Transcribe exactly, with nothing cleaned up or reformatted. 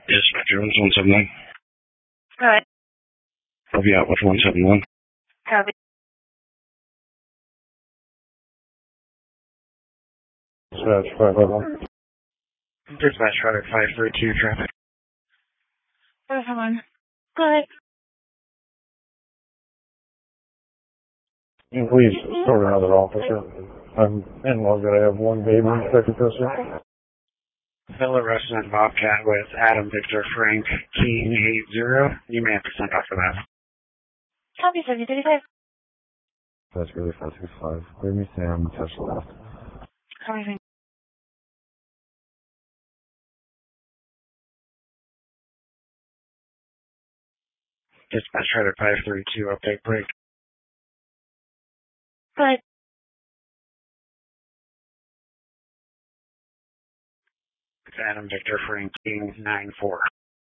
Dispatcher was one seven one. Good. I'll be out with one seven one. Copy. Dispatch five five one. Dispatch five three two traffic. five five one. Good. And please sort another officer. I'm in law that I have one baby in second custody. Fellow resident Bobcat with Adam Victor Frank King eight zero. You may have to send off for that. Copy seventy thirty-five. That's really five six five. Clear me Sam, touch left. Copy. Dispatch Rider five three two, update break. Good. It's Adam Victor Frank King nine four.